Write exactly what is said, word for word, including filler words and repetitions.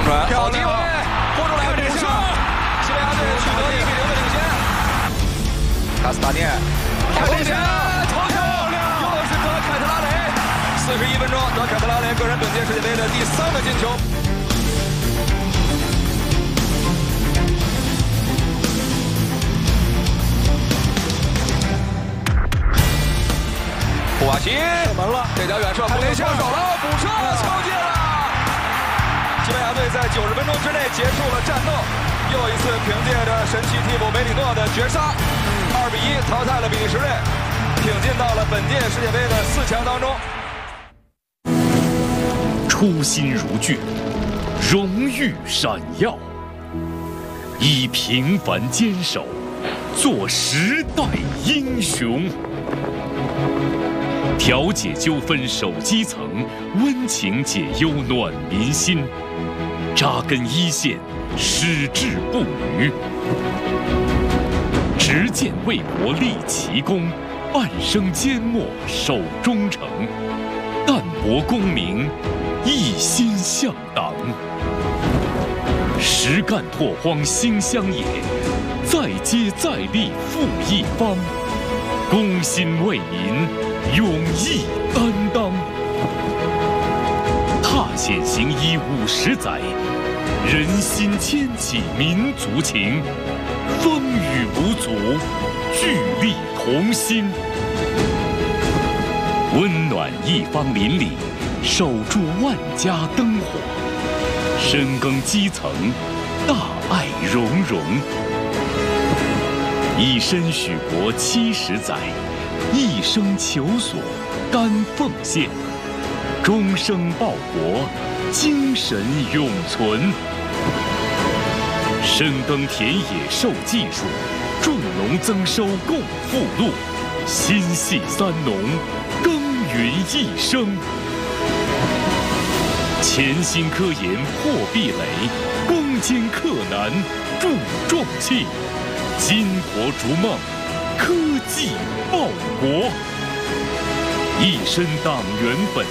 传， 好机会，护住了这个射，西班牙队取得一比零的领先。卡斯塔涅，看这前头球，又是德凯特拉雷。四十一分钟，德凯特拉雷个人本届世界杯的第三个进球。 库瓦奇射门了，这条远射不能放手了，补射敲进了！西班牙队在九十分钟之内结束了战斗，又一次凭借着神奇替补梅里诺的绝杀，二比一淘汰了比利时队，挺进到了本届世界杯的四强当中。 初心如炬，荣誉闪耀，以平凡坚守，做时代英雄。 调解纠纷守基层，温情解忧暖民心，扎根一线，矢志不渝。执剑为国立奇功，半生缄默守忠诚，淡泊功名，一心向党。实干拓荒兴乡野，再接再厉复一方，公心为民。 勇毅担当，踏险行医五十载，人心牵起民族情，风雨无阻，聚力同心，温暖一方邻里，守住万家灯火，深耕基层，大爱融融，以身许国七十载。 一生求索，甘奉献；终生报国，精神永存。深耕田野授技术，种农增收共富禄；心系三农，耕耘一生。潜心科研破壁垒，攻坚克难铸壮气；巾帼逐梦。 科技报国，一身党员本